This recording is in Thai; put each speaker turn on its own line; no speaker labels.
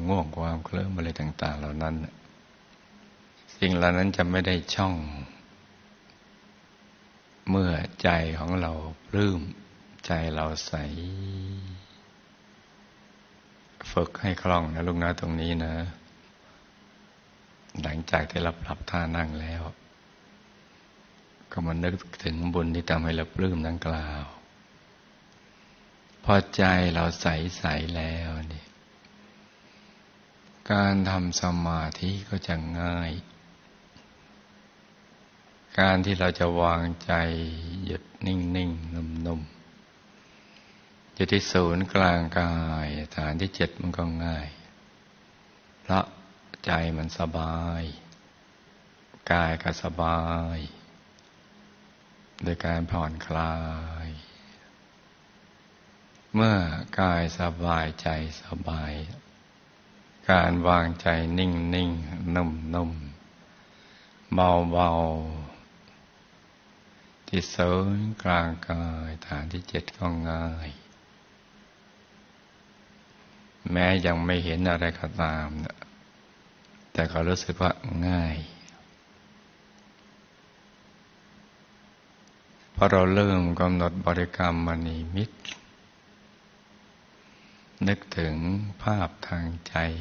ง่วงความเคลิ้มอะไรต่างๆเหล่านั้นสิ่งเหล่านั้นจะไม่ได้ช่องเมื่อใจของเราปลื้มใจเราใสฝึกให้คล่องนะลูกนะตรงนี้นะหลังจากที่เราปรับท่านั่งแล้วก็มานึกถึงบุญที่ทำให้เราปลื้มดังกล่าวพอใจเราใสๆแล้วนี่การทำสมาธิก็จะง่ายการที่เราจะวางใจหยุดนิ่งๆนุ่มๆอยู่ที่ศูนย์กลางกายฐานที่7มันก็ง่ายเพราะใจมันสบายกายก็สบายโดยการผ่อนคลายเมื่อกายสบายใจสบายการวางใจนิ่งๆนุ่มๆเบาๆที่ศูนย์กลางกายฐานที่7ก็ง่ายแม้ยังไม่เห็นอะไรก็ตามนะแต่ก็รู้สึกว่าง่ายพอเราเริ่มกำหนดบริกรรมมณีมิตรนึกถึงภาพทางใจ